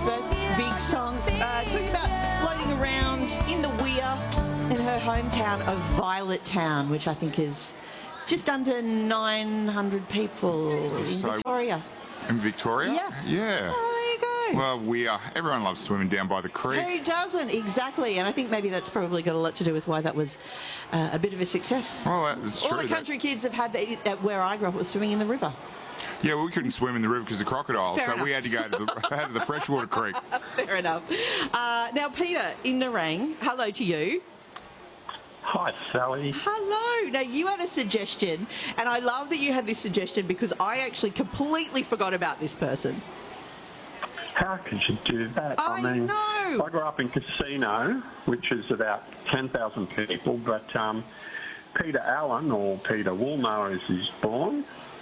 first big song. Talking about floating around in the weir in her hometown of Violettown, which I think is just under 900 people in Victoria. In Victoria? Yeah. Oh, there you go. Well, everyone loves swimming down by the creek. Who doesn't? Exactly. And I think maybe that's probably got a lot to do with why that was a bit of a success. Well, that's true. All the country kids have had that where I grew up was swimming in the river. Yeah, well, we couldn't swim in the river because of crocodiles, so we had to go to the freshwater creek. Fair enough. Now, Peter in Nerang, hello to you. Hi, Sally. Hello. Now, you had a suggestion, and I love that you had this suggestion because I actually completely forgot about this person. How could you do that? I know. I grew up in Casino, which is about 10,000 people, but Peter Allen, or Peter Woolnough as he's born,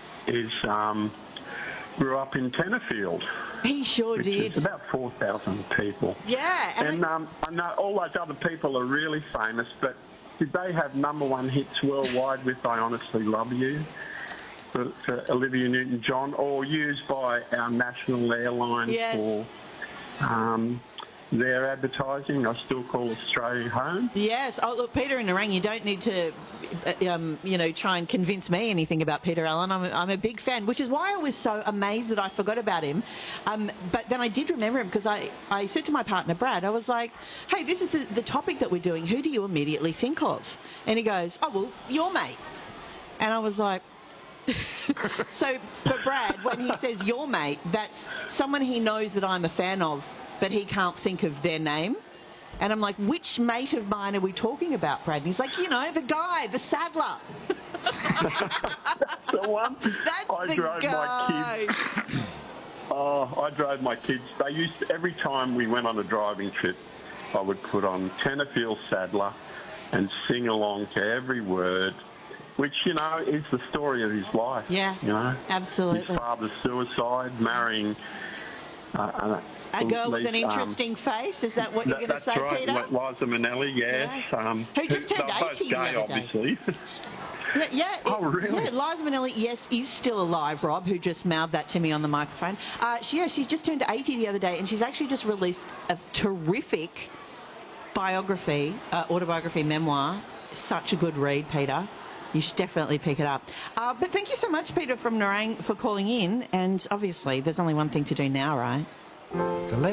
grew up in Tenterfield. He sure did. It's about 4,000 people. Yeah. And I know all those other people are really famous, but did they have #1 hits worldwide with I Honestly Love You for Olivia Newton-John, or used by our national airlines for their advertising? I still call Australia home. Yes. Oh, look, Peter in Nerang, you don't need to, try and convince me anything about Peter Allen. I'm a big fan, which is why I was so amazed that I forgot about him. But then I did remember him because I said to my partner, Brad, I was like, hey, this is the topic that we're doing. Who do you immediately think of? And he goes, oh, well, your mate. And I was like, so for Brad, when he says your mate, that's someone he knows that I'm a fan of, but he can't think of their name. And I'm like, which mate of mine are we talking about, Brad? And he's like, the guy, the saddler. That's the one. That's I drove guy. my kids. I drove my kids. They used to, every time we went on a driving trip, I would put on Tenterfield Saddler and sing along to every word, which, is the story of his life. Yeah, absolutely. His father's suicide, marrying a girl with an interesting face. Is that what you're going to say, right, Peter? Liza Minnelli, yes. Who just turned 80 the other day. Obviously. Yeah. Oh, really? Yeah, Liza Minnelli, yes, is still alive, Rob, who just mouthed that to me on the microphone. She just turned 80 the other day, and she's actually just released a terrific autobiography, memoir. Such a good read, Peter. You should definitely pick it up. But thank you so much, Peter from Nerang, for calling in. And obviously, there's only one thing to do now, right?